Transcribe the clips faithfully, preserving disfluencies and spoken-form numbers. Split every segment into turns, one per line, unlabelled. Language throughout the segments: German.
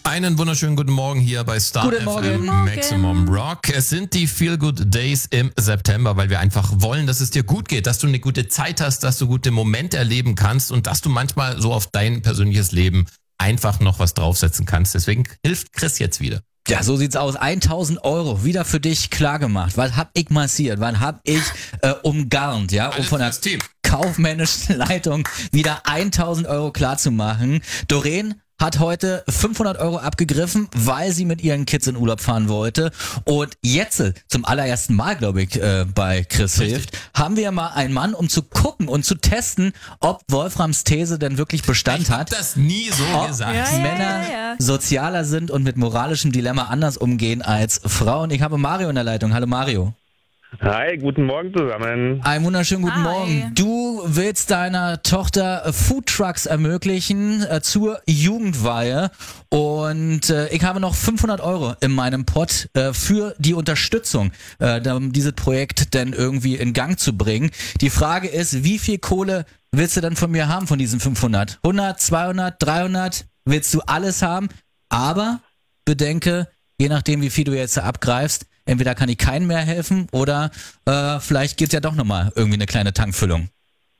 Einen wunderschönen guten Morgen hier bei Star
Guten
F
Morgen.
M Maximum Rock. Es sind die Feel Good Days im September, weil wir einfach wollen, dass es dir gut geht, dass du eine gute Zeit hast, dass du gute Momente erleben kannst und dass du manchmal so auf dein persönliches Leben einfach noch was draufsetzen kannst. Deswegen hilft Chris jetzt wieder.
Ja, so sieht's aus. tausend Euro wieder für dich klargemacht. Was hab ich massiert? Was hab ich äh, umgarnt, ja, um von der kaufmännischen Leitung wieder tausend Euro klar zu machen. Doreen hat heute fünfhundert Euro abgegriffen, weil sie mit ihren Kids in Urlaub fahren wollte. Und jetzt, zum allerersten Mal, glaube ich, äh, bei Chris
Richtig.
hilft, haben wir mal einen Mann, um zu gucken und zu testen, ob Wolframs These denn wirklich Bestand
Ich hab
hat.
das nie so
Ob
gesagt.
Ja, ja.
Männer sozialer sind und mit moralischem Dilemma anders umgehen als Frauen. Ich habe Mario in der Leitung. Hallo Mario.
Hi, guten Morgen zusammen.
Einen wunderschönen guten
Hi.
Morgen. Du willst deiner Tochter äh, Foodtrucks ermöglichen äh, zur Jugendweihe und äh, ich habe noch fünfhundert Euro in meinem Pott äh, für die Unterstützung, äh, um dieses Projekt denn irgendwie in Gang zu bringen. Die Frage ist, wie viel Kohle willst du dann von mir haben von diesen fünfhundert? hundert, zweihundert, dreihundert? Willst du alles haben? Aber bedenke, je nachdem wie viel du jetzt abgreifst, entweder kann ich keinen mehr helfen oder äh, vielleicht gibt's ja doch nochmal irgendwie eine kleine Tankfüllung.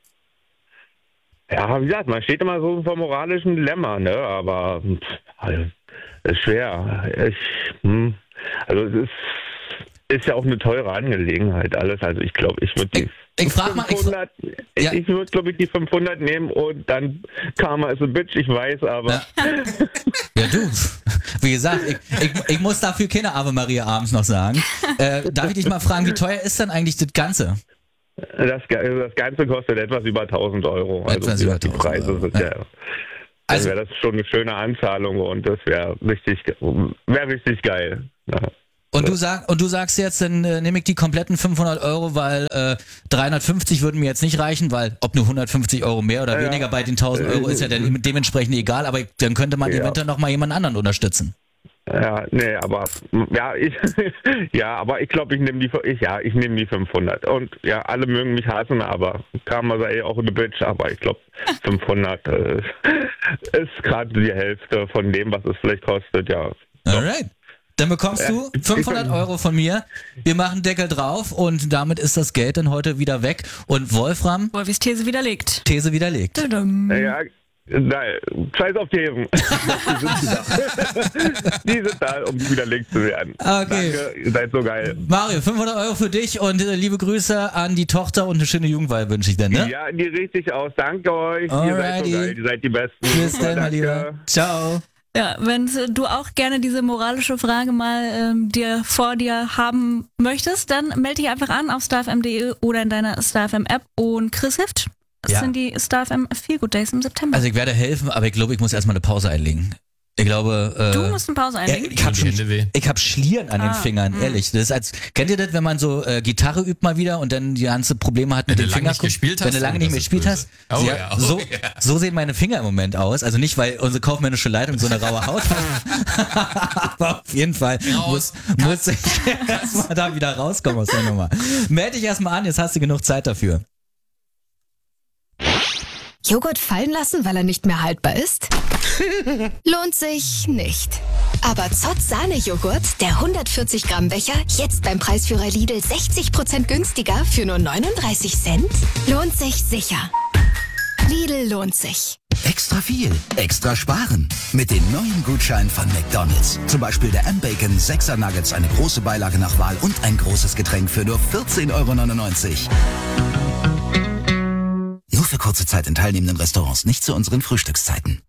Ja, wie gesagt, man steht immer so vor moralischen Dilemma, ne? Aber pff, also, ist schwer. Ich, hm, also es ist, ist ja auch eine teure Angelegenheit alles. Also ich glaube, ich würde die
Ich, ich frag mal, ich,
fünfhundert, ich,
ja.
ich würde glaube ich die fünfhundert nehmen und dann Karma is a bitch, ich weiß, aber
Ja. ja du, wie gesagt, ich, ich, ich muss dafür keine Ave Maria abends noch sagen. Äh, darf ich dich mal fragen, wie teuer ist denn eigentlich das Ganze?
das, das Ganze kostet etwas über tausend Euro. Also
Etwas
wie
über
gesagt, die
tausend
Preise
Euro,
sind
ja.
ja. Dann
Also-
wäre das schon eine schöne Anzahlung und das wäre richtig, wäre richtig geil. Ja.
Und du sag, und du sagst jetzt, dann äh, nehme ich die kompletten fünfhundert Euro, weil äh, dreihundertfünfzig würden mir jetzt nicht reichen, weil ob nur hundertfünfzig Euro mehr oder
Ja,
weniger
ja.
bei den tausend Euro ist ja dann dementsprechend egal, aber dann könnte man
Ja.
eventuell noch mal jemand anderen unterstützen.
Ja, nee, aber ja, ich ja, aber ich glaube, ich nehme die ich ja, ich nehme die fünfhundert und ja, alle mögen mich hassen, aber Karma sei auch eine Bitch, aber ich glaube fünfhundert äh, ist gerade die Hälfte von dem, was es vielleicht kostet, ja.
Alright. Dann bekommst du
Ja,
fünfhundert Euro von mir. Wir machen Deckel drauf und damit ist das Geld dann heute wieder weg. Und Wolfram,
Wolfis These widerlegt.
These widerlegt.
Tudum.
Ja, nein, scheiß auf Thesen. Die sind da. Die sind da, um widerlegt zu werden.
Okay.
Danke, ihr seid so geil.
Mario, fünfhundert Euro für dich und äh, liebe Grüße an die Tochter und eine schöne Jugendweihe wünsche ich dir, ne?
Ja, die richtig aus. Danke euch. Ihr seid so
Alrighty.
geil. Ihr seid die Besten.
Bis dann, mein
Danke.
Lieber. Ciao.
Ja, wenn du auch gerne diese moralische Frage mal ähm, dir vor dir haben möchtest, dann melde dich einfach an auf starfm punkt de oder in deiner StarFM-App und Chris hilft. Das
Ja.
sind die StarFM Feel Good Days im September.
Also ich werde helfen, aber ich glaube, ich muss erstmal eine Pause einlegen. Ich glaube, äh,
du musst eine Pause
ja,
einlegen.
ich habe
Die Hände weh.
ich hab Schlieren an den
Ah,
Fingern,
hm.
ehrlich. Das ist als, kennt ihr das, wenn man so äh, Gitarre übt mal wieder und dann die ganze Probleme hat mit
Wenn
den
du lange
Fingern?
nicht gespielt hast,
Wenn du lange
oh,
nicht
das
mehr
ist
gespielt
böse.
hast.
Oh
ja,
ja, oh
so,
ja.
so sehen meine Finger im Moment aus. Also nicht, weil unsere kaufmännische Leitung so eine raue Haut hat. Aber auf jeden Fall muss, muss ich erstmal da wieder rauskommen aus der Nummer. Meld dich erstmal an, jetzt hast du genug Zeit dafür.
Joghurt fallen lassen, weil er nicht mehr haltbar ist? Lohnt sich nicht. Aber Zott Sahne-Joghurt, der hundertvierzig Gramm Becher, jetzt beim Preisführer Lidl sechzig Prozent günstiger für nur neununddreißig Cent? Lohnt sich sicher. Lidl lohnt sich.
Extra viel, extra sparen. Mit den neuen Gutscheinen von McDonald's. Zum Beispiel der M-Bacon sechser Nuggets, eine große Beilage nach Wahl und ein großes Getränk für nur vierzehn Euro neunundneunzig. Nur für kurze Zeit in teilnehmenden Restaurants, nicht zu unseren Frühstückszeiten.